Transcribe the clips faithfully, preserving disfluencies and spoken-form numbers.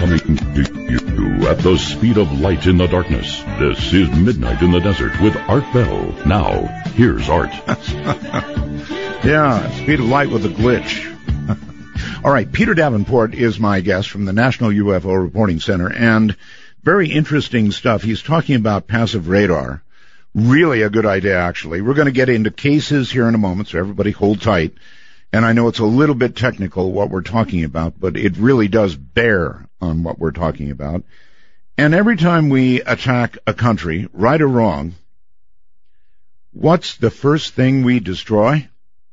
Coming to you at the speed of light in the darkness. This is Midnight in the Desert with Art Bell. Now, here's Art. Yeah, speed of light with a glitch. All right, Peter Davenport is my guest from the National U F O Reporting Center, and very interesting stuff. He's talking about passive radar. Really a good idea, actually. We're going to get into cases here in a moment, so everybody hold tight. And I know it's a little bit technical what we're talking about, but it really does bear on what we're talking about. And every time we attack a country, right or wrong, what's the first thing we destroy?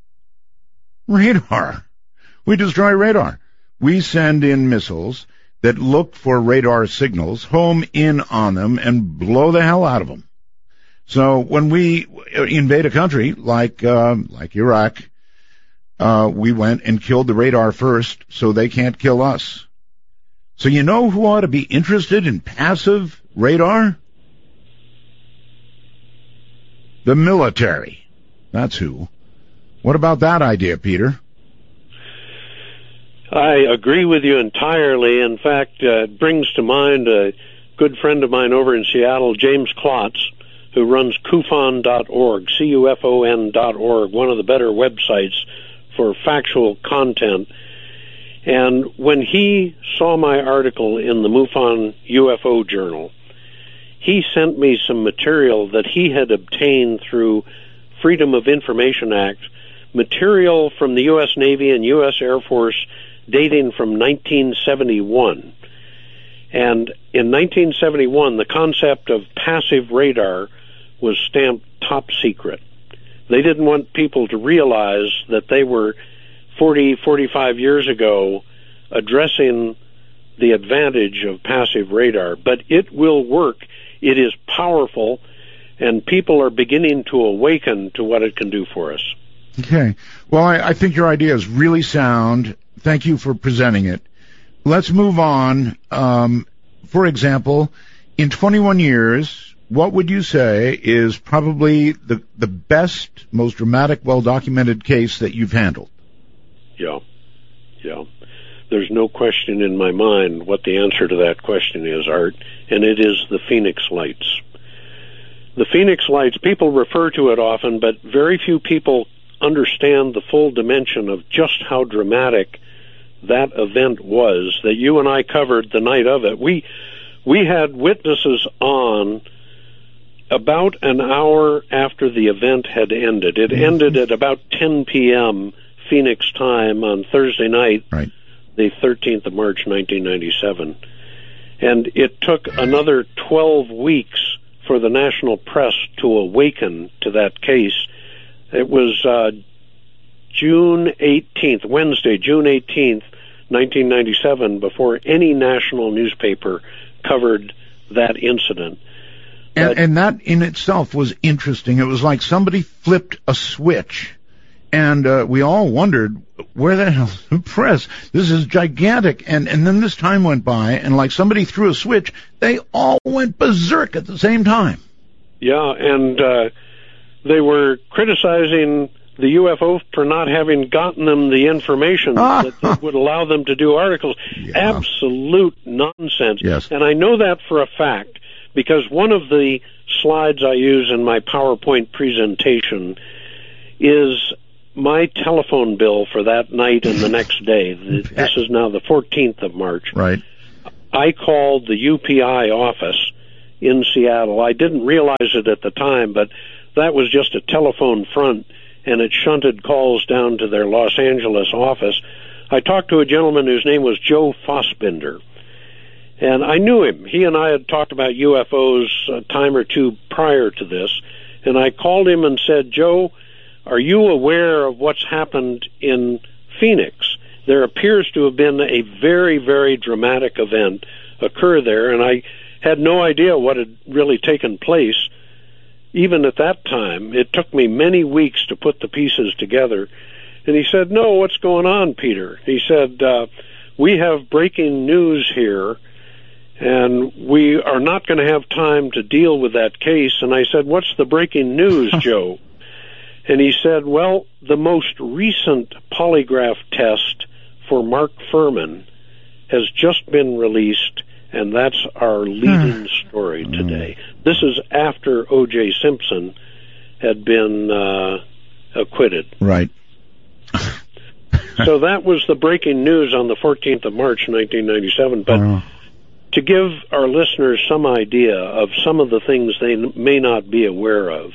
Radar. We destroy radar. We send in missiles that look for radar signals, home in on them, and blow the hell out of them. So when we invade a country like uh, like Iraq, uh, we went and killed the radar first, so they can't kill us. So you know who ought to be interested in passive radar? The military. That's who. What about that idea, Peter? I agree with you entirely. In fact, uh, it brings to mind a good friend of mine over in Seattle, James Klotz, who runs C U F O N dot org, C U F O N dot org, one of the better websites for factual content. And when he saw my article in the MUFON U F O Journal, he sent me some material that he had obtained through Freedom of Information Act, material from the U S Navy and U S Air Force dating from nineteen seventy-one. And in nineteen seventy-one, the concept of passive radar was stamped top secret. They didn't want people to realize that they were forty, forty-five years ago addressing the advantage of passive radar. But it will work. It is powerful, and people are beginning to awaken to what it can do for us. Okay. Well, I, I think your idea is really sound. Thank you for presenting it. Let's move on. Um, for example, in twenty-one years, what would you say is probably the, the best, most dramatic, well-documented case that you've handled? Yeah. Yeah. There's no question in my mind what the answer to that question is, Art, and it is the Phoenix Lights. The Phoenix Lights, people refer to it often, but very few people understand the full dimension of just how dramatic that event was that you and I covered the night of it. We we had witnesses on about an hour after the event had ended. It ended at about ten p.m. Phoenix time on Thursday night, right, the thirteenth of March, nineteen ninety-seven. And it took another twelve weeks for the national press to awaken to that case. It was uh, June eighteenth, Wednesday, June eighteenth, nineteen ninety-seven, before any national newspaper covered that incident. And, but, and that in itself was interesting. It was like somebody flipped a switch, and uh, we all wondered, where the hell's the press? This is gigantic. And, and then this time went by, and like somebody threw a switch, they all went berserk at the same time. Yeah, and uh, they were criticizing the U F O for not having gotten them the information that, that would allow them to do articles. Yeah. Absolute nonsense. Yes. And I know that for a fact, because one of the slides I use in my PowerPoint presentation is my telephone bill for that night and the next day. This is now the fourteenth of March. Right. I called the U P I office in Seattle. I didn't realize it at the time, but that was just a telephone front, and it shunted calls down to their Los Angeles office. I talked to a gentleman whose name was Joe Fossbinder, and I knew him. He and I had talked about U F Os a time or two prior to this, and I called him and said, Joe, are you aware of what's happened in Phoenix? There appears to have been a very, very dramatic event occur there, and I had no idea what had really taken place. Even at that time, it took me many weeks to put the pieces together. And he said, no, what's going on, Peter? He said, uh, we have breaking news here, and we are not going to have time to deal with that case. And I said, what's the breaking news, Joe? And he said, well, the most recent polygraph test for Mark Furman has just been released, and that's our leading story today. This is after O J. Simpson had been uh, acquitted. Right. So that was the breaking news on the fourteenth of March, nineteen ninety-seven. But uh. to give our listeners some idea of some of the things they may not be aware of,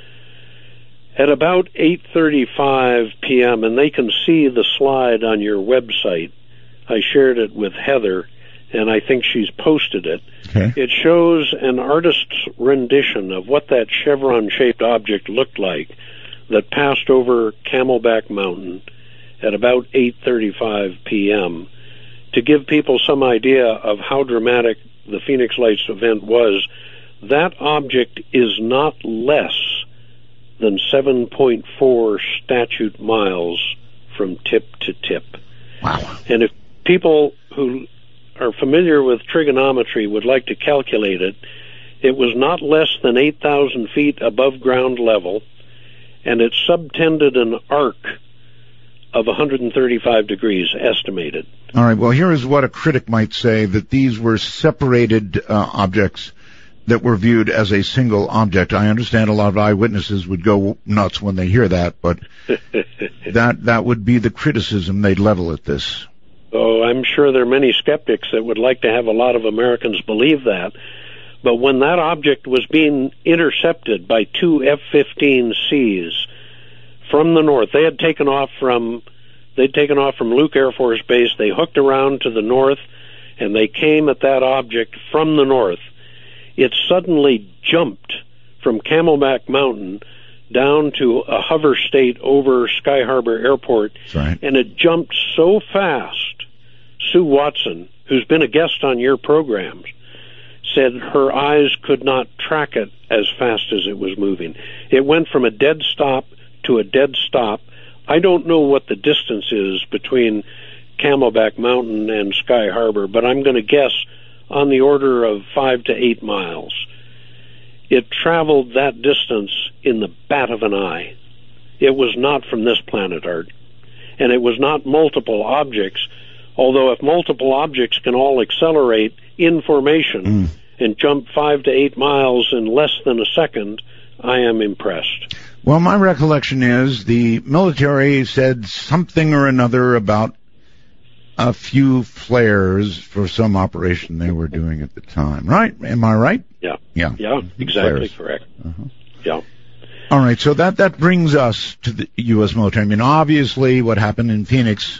at about eight thirty-five p.m., and they can see the slide on your website, I shared it with Heather, and I think she's posted it. Okay. It shows an artist's rendition of what that chevron-shaped object looked like that passed over Camelback Mountain at about eight thirty-five p.m. To give people some idea of how dramatic the Phoenix Lights event was, that object is not less than seven point four statute miles from tip to tip. Wow. And if people who are familiar with trigonometry would like to calculate it, it was not less than eight thousand feet above ground level, and it subtended an arc of one hundred thirty-five degrees, estimated. All right, well, here is what a critic might say, that these were separated uh, objects that were viewed as a single object. I understand a lot of eyewitnesses would go nuts when they hear that, but that that would be the criticism they'd level at this. Oh, I'm sure there are many skeptics that would like to have a lot of Americans believe that. But when that object was being intercepted by two F fifteen Cs from the north, they had taken off from they'd taken off from Luke Air Force Base. They hooked around to the north, and they came at that object from the north. It suddenly jumped from Camelback Mountain down to a hover state over Sky Harbor Airport, right. And it jumped so fast, Sue Watson, who's been a guest on your programs, said her eyes could not track it as fast as it was moving. It went from a dead stop to a dead stop. I don't know what the distance is between Camelback Mountain and Sky Harbor, but I'm going to guess on the order of five to eight miles. It traveled that distance in the bat of an eye. It was not from this planet, Art. And it was not multiple objects, although if multiple objects can all accelerate in formation mm. and jump five to eight miles in less than a second, I am impressed. Well, my recollection is the military said something or another about a few flares for some operation they were doing at the time, right? Am I right? Yeah. Yeah. Yeah, exactly flares. Correct. Uh-huh. Yeah. All right, so that, that brings us to the U S military. I mean, obviously what happened in Phoenix,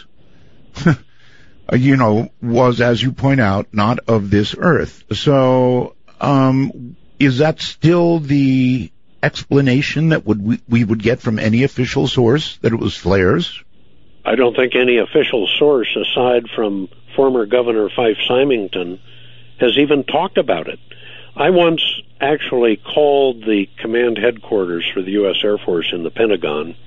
you know, was, as you point out, not of this earth. So, um, is that still the explanation that would we, we would get from any official source, that it was flares? I don't think any official source, aside from former Governor Fife Symington, has even talked about it. I once actually called the command headquarters for the U S Air Force in the Pentagon,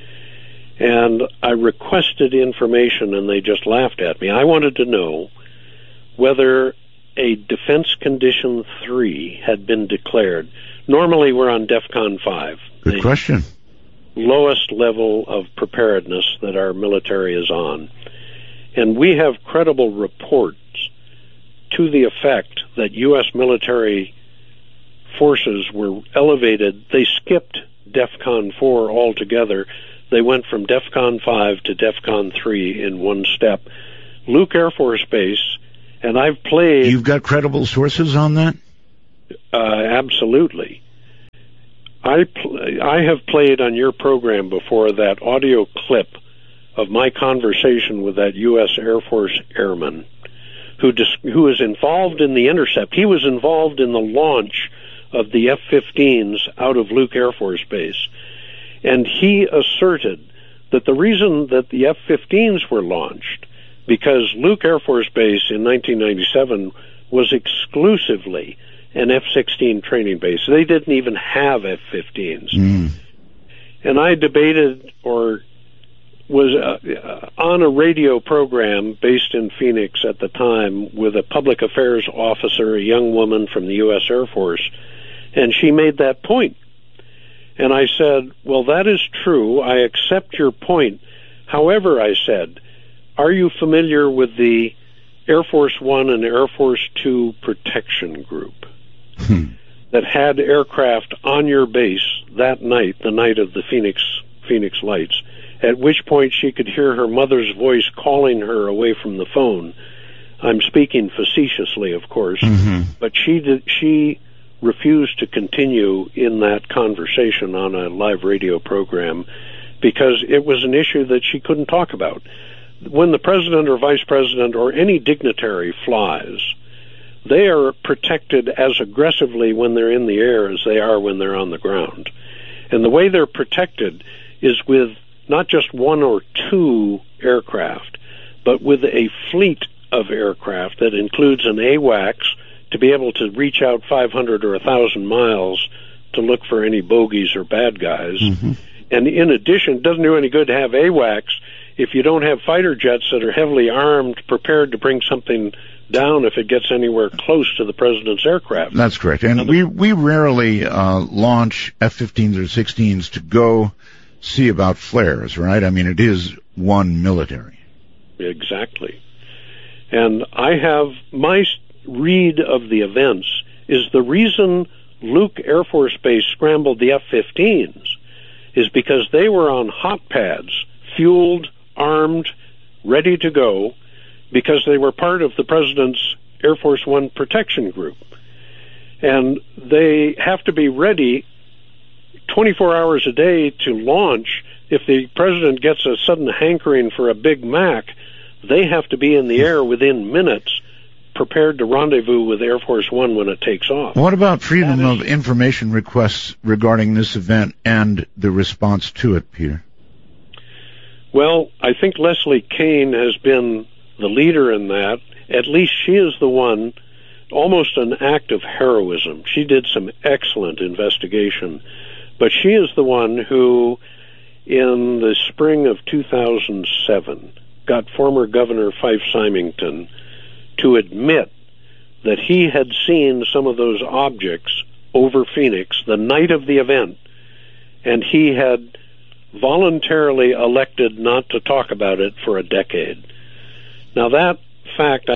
and I requested information, and they just laughed at me. I wanted to know whether a Defense Condition three had been declared. Normally we're on DEFCON five. Good question. Lowest level of preparedness that our military is on. And we have credible reports to the effect that U S military forces were elevated. They skipped DEFCON four altogether. They went from DEFCON five to DEFCON three in one step. Luke Air Force Base, and I've played... You've got credible sources on that? Uh, absolutely. I pl- I have played on your program before that audio clip of my conversation with that U S Air Force airman who dis- who was involved in the intercept. He was involved in the launch of the F fifteens out of Luke Air Force Base. And he asserted that the reason that the F fifteens were launched, because Luke Air Force Base in nineteen ninety-seven was exclusively an F sixteen training base. They didn't even have F fifteens. Mm. And I debated or was uh, on a radio program based in Phoenix at the time with a public affairs officer, a young woman from the U S Air Force, and she made that point. And I said, well, that is true. I accept your point. However, I said, are you familiar with the Air Force One and Air Force Two protection group Hmm. that had aircraft on your base that night, the night of the Phoenix Phoenix lights, at which point she could hear her mother's voice calling her away from the phone. I'm speaking facetiously, of course, Mm-hmm. but she did, she refused to continue in that conversation on a live radio program because it was an issue that she couldn't talk about. When the president or vice president or any dignitary flies, they are protected as aggressively when they're in the air as they are when they're on the ground. And the way they're protected is with not just one or two aircraft, but with a fleet of aircraft that includes an AWACS to be able to reach out five hundred or one thousand miles to look for any bogeys or bad guys. Mm-hmm. And in addition, it doesn't do any good to have AWACS if you don't have fighter jets that are heavily armed, prepared to bring something down if it gets anywhere close to the president's aircraft. That's correct. And we, we rarely uh, launch F fifteens or sixteens to go see about flares, right? I mean, it is one military. Exactly. And I have my read of the events is the reason Luke Air Force Base scrambled the F fifteens is because they were on hot pads, fueled, armed, ready to go, because they were part of the president's Air Force One protection group. And they have to be ready twenty-four hours a day to launch. If the president gets a sudden hankering for a Big Mac, they have to be in the air within minutes, prepared to rendezvous with Air Force One when it takes off. What about freedom That is- of information requests regarding this event and the response to it, Peter? Well, I think Leslie Kean has been the leader in that. At least she is the one, almost an act of heroism. She did some excellent investigation, but she is the one who, in the spring of two thousand seven, got former Governor Fife Symington to admit that he had seen some of those objects over Phoenix the night of the event, and he had voluntarily elected not to talk about it for a decade. Now that fact,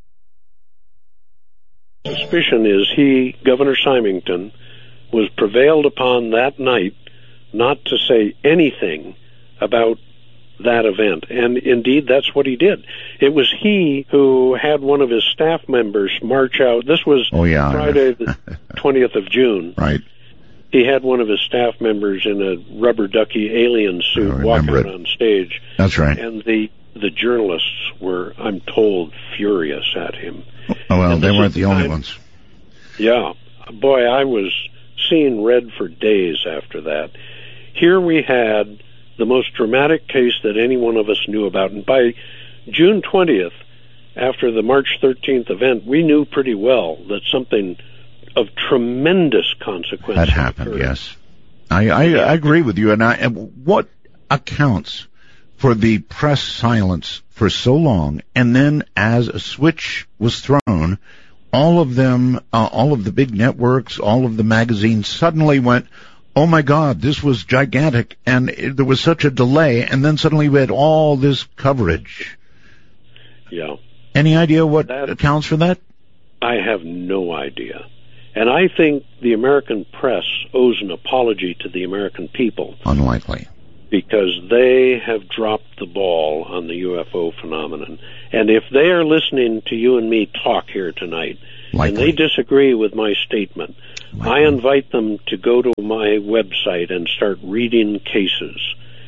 suspicion is he, Governor Symington, was prevailed upon that night not to say anything about that event. And indeed, that's what he did. It was he who had one of his staff members march out. This was Oh, yeah. Friday the twentieth of June. Right. He had one of his staff members in a rubber ducky alien I suit remember walking it. on stage. That's right. And the the journalists were, I'm told, furious at him. Oh, well, And they this weren't is the the only time- ones. Yeah. Boy, I was seeing red for days after that. Here we had the most dramatic case that any one of us knew about. And by June twentieth, after the March thirteenth event, we knew pretty well that something of tremendous consequence That had happened, occurred. yes. I, I, I agree with you. And, I, and what accounts for the press silence for so long, and then as a switch was thrown, all of them, uh, all of the big networks, all of the magazines suddenly went, oh my God, this was gigantic, and it, there was such a delay, and then suddenly we had all this coverage. Yeah. Any idea what That- accounts for that? I have no idea. And I think the American press owes an apology to the American people Unlikely. because they have dropped the ball on the U F O phenomenon. And if they are listening to you and me talk here tonight, and Likely. they disagree with my statement, Likely. I invite them to go to my website and start reading cases.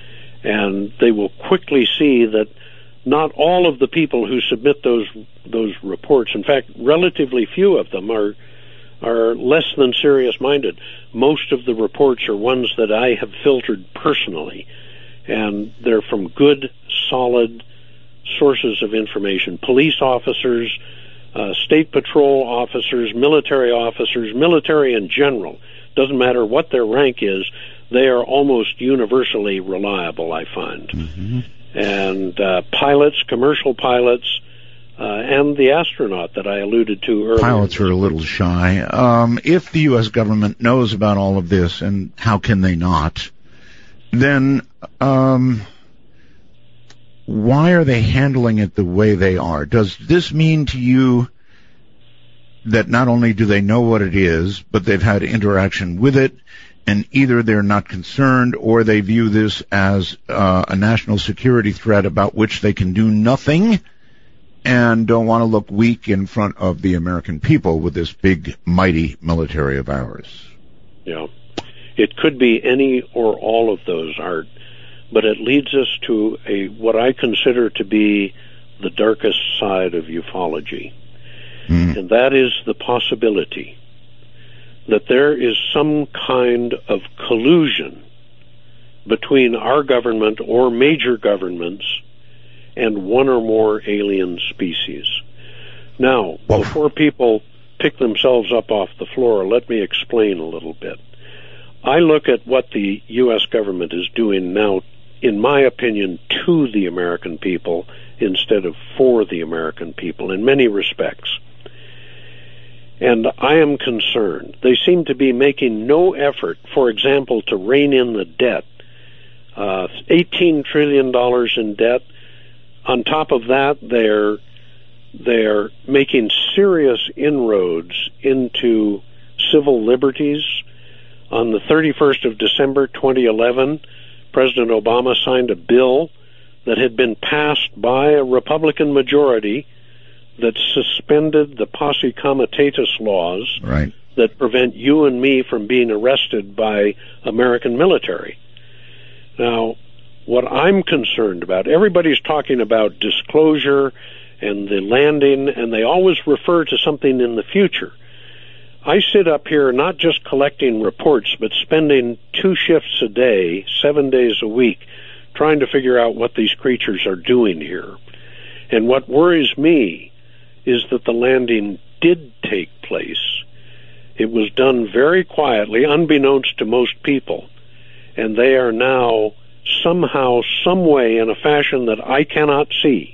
And they will quickly see that not all of the people who submit those those reports, in fact, relatively few of them are are less than serious-minded. Most of the reports are ones that I have filtered personally, and they're from good, solid sources of information. Police officers, uh, state patrol officers, military officers, military in general. Doesn't matter what their rank is, they are almost universally reliable, I find. Mm-hmm. And uh, pilots, commercial pilots, uh, and the astronaut that I alluded to earlier. Pilots are a little shy. Um, if the U S government knows about all of this, and how can they not, then um, why are they handling it the way they are? Does this mean to you that not only do they know what it is, but they've had interaction with it, and either they're not concerned or they view this as uh, a national security threat about which they can do nothing and don't want to look weak in front of the American people with this big, mighty military of ours? Yeah. It could be any or all of those, Art, but it leads us to a what I consider to be the darkest side of ufology, mm. and that is the possibility that there is some kind of collusion between our government or major governments and one or more alien species. Now, Whoa. before people pick themselves up off the floor, let me explain a little bit. I look at what the U S government is doing now, in my opinion, to the American people instead of for the American people in many respects. And I am concerned. They seem to be making no effort, for example, to rein in the debt. Uh, eighteen trillion dollars in debt. On top of that, they're, they're making serious inroads into civil liberties. On the thirty-first of December, twenty eleven, President Obama signed a bill that had been passed by a Republican majority that suspended the posse comitatus laws right. that prevent you and me from being arrested by American military. Now, what I'm concerned about, everybody's talking about disclosure and the landing, and they always refer to something in the future. I sit up here not just collecting reports, but spending two shifts a day, seven days a week, trying to figure out what these creatures are doing here. And what worries me is that the landing did take place. It was done very quietly, unbeknownst to most people, and they are now somehow, some way, in a fashion that I cannot see,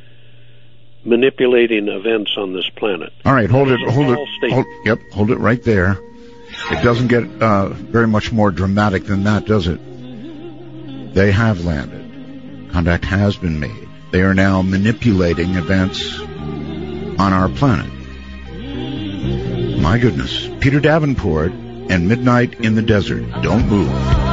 manipulating events on this planet. All right, hold it, hold it, hold, yep, hold it right there. It doesn't get uh, very much more dramatic than that, does it? They have landed. Contact has been made. They are now manipulating events on our planet. My goodness. Peter Davenport and Midnight in the Desert. Don't move.